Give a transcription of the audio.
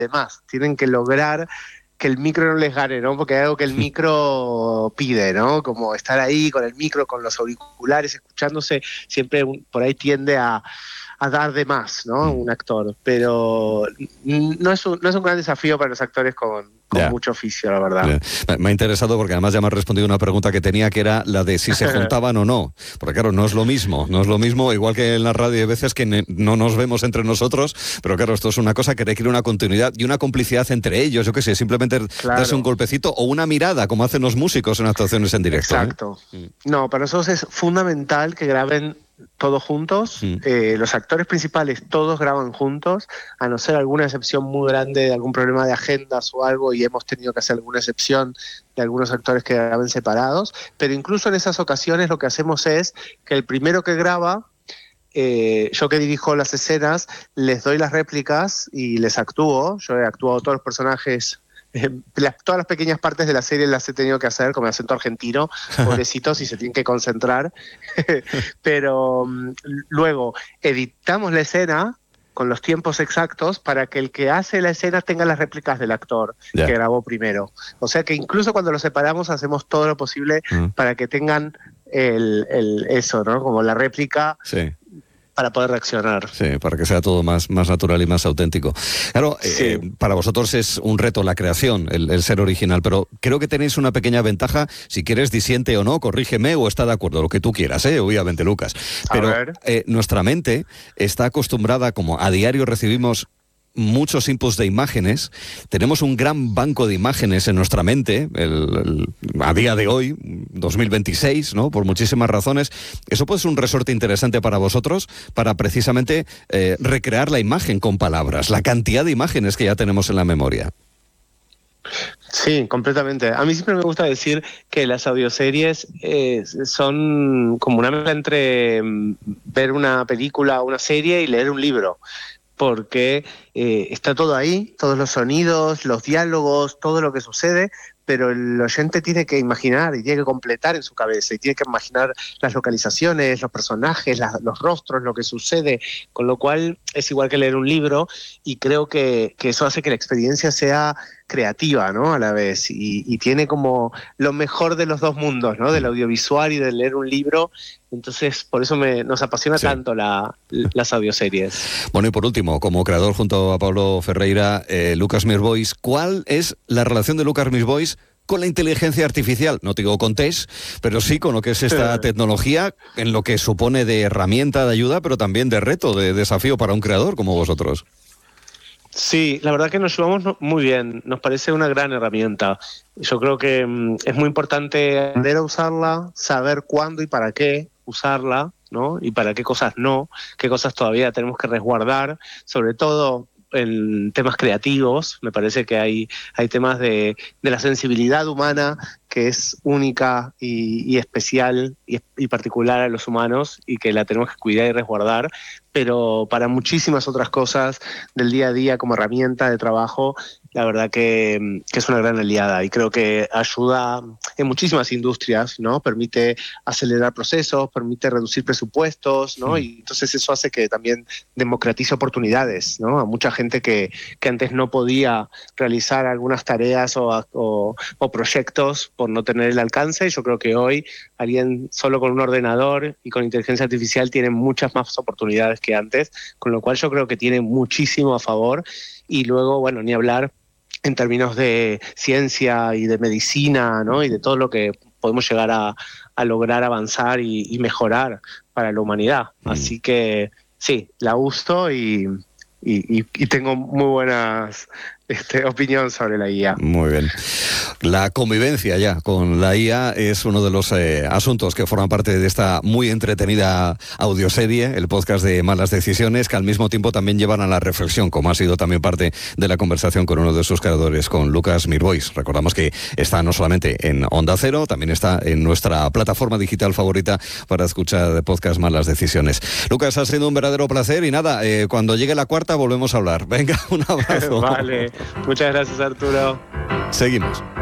demás. Tienen que lograr que el micro no les gane, ¿no? Porque hay algo que el micro pide, ¿no? Como estar ahí con el micro, con los auriculares, escuchándose, siempre por ahí tiende a dar de más, ¿no? Un actor. Pero no es un gran desafío para los actores con mucho oficio, la verdad. Me ha interesado porque además ya me has respondido una pregunta que tenía, que era la de si se juntaban o no. Porque claro, no es lo mismo, igual que en la radio hay veces que no nos vemos entre nosotros, pero claro, esto es una cosa que requiere una continuidad y una complicidad entre ellos, yo qué sé, simplemente darse un golpecito o una mirada, como hacen los músicos en actuaciones en directo. Exacto. No, para nosotros es fundamental que graben todos juntos. Los actores principales todos graban juntos, a no ser alguna excepción muy grande de algún problema de agendas o algo, y hemos tenido que hacer alguna excepción de algunos actores que graben separados, pero incluso en esas ocasiones lo que hacemos es que el primero que graba, yo que dirijo las escenas, les doy las réplicas y les actúo. Yo he actuado todos los personajes, todas las pequeñas partes de la serie las he tenido que hacer con mi acento argentino, pobrecitos, y se tienen que concentrar. Pero luego editamos la escena con los tiempos exactos para que el que hace la escena tenga las réplicas del actor que grabó primero. O sea que incluso cuando los separamos hacemos todo lo posible para que tengan eso, ¿no? Como la réplica. Sí. Para poder reaccionar. Sí, para que sea todo más natural y más auténtico. Claro, para vosotros es un reto la creación, el ser original, pero creo que tenéis una pequeña ventaja, si quieres disiente o no, corrígeme o está de acuerdo, lo que tú quieras, obviamente, Lucas. Pero nuestra mente está acostumbrada, como a diario recibimos muchos inputs de imágenes, tenemos un gran banco de imágenes en nuestra mente, a día de hoy, 2026, ¿no? Por muchísimas razones. Eso puede ser un resorte interesante para vosotros, para precisamente recrear la imagen con palabras, la cantidad de imágenes que ya tenemos en la memoria. Sí, completamente. A mí siempre me gusta decir que las audioseries son como una mezcla entre ver una película, una serie y leer un libro. Porque está todo ahí, todos los sonidos, los diálogos, todo lo que sucede, pero el oyente tiene que imaginar y tiene que completar en su cabeza y tiene que imaginar las localizaciones, los personajes, los rostros, lo que sucede, con lo cual es igual que leer un libro, y creo que eso hace que la experiencia sea creativa, ¿no? A la vez, y tiene como lo mejor de los dos mundos, ¿no? Del audiovisual y de leer un libro. Entonces, por eso nos apasiona tanto las audioseries. Bueno, y por último, como creador junto a Pablo Ferreira, Lucas Mirbois, ¿cuál es la relación de Lucas Mirbois con la inteligencia artificial? No te digo con test, pero sí con lo que es esta tecnología, en lo que supone de herramienta, de ayuda, pero también de reto, de desafío para un creador como vosotros. Sí, la verdad que nos llevamos muy bien, nos parece una gran herramienta. Yo creo que es muy importante aprender a usarla, saber cuándo y para qué usarla, ¿no? Y para qué cosas no, qué cosas todavía tenemos que resguardar, sobre todo en temas creativos. Me parece que hay temas de la sensibilidad humana que es única y especial y particular a los humanos, y que la tenemos que cuidar y resguardar, pero para muchísimas otras cosas del día a día como herramienta de trabajo, la verdad que es una gran aliada, y creo que ayuda en muchísimas industrias, ¿no? Permite acelerar procesos, permite reducir presupuestos, ¿no? Y entonces eso hace que también democratice oportunidades, ¿no? A mucha gente que antes no podía realizar algunas tareas o proyectos por no tener el alcance. Yo creo que hoy alguien solo con un ordenador y con inteligencia artificial tiene muchas más oportunidades que antes, con lo cual yo creo que tiene muchísimo a favor. Y luego, bueno, ni hablar en términos de ciencia y de medicina, ¿no? Y de todo lo que podemos llegar a lograr avanzar y mejorar para la humanidad. Así que sí, la uso y tengo muy buenas opinión sobre la IA. Muy bien. La convivencia ya con la IA es uno de los asuntos que forman parte de esta muy entretenida audioserie, el podcast de Malas Decisiones, que al mismo tiempo también llevan a la reflexión, como ha sido también parte de la conversación con uno de sus creadores, con Lucas Mirbois. Recordamos que está no solamente en Onda Cero, también está en nuestra plataforma digital favorita para escuchar de podcast Malas Decisiones. Lucas, ha sido un verdadero placer y nada, cuando llegue la cuarta volvemos a hablar. Venga, un abrazo. Vale, muchas gracias, Arturo. Seguimos.